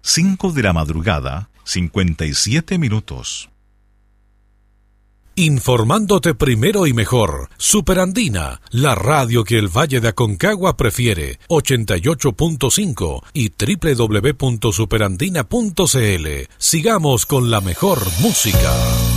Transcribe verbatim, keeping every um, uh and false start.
cinco de la madrugada, cincuenta y siete minutos. Informándote primero y mejor, Superandina, la radio que el Valle de Aconcagua prefiere, ochenta y ocho punto cinco y doble u doble u doble u punto superandina punto c l. Sigamos con la mejor música.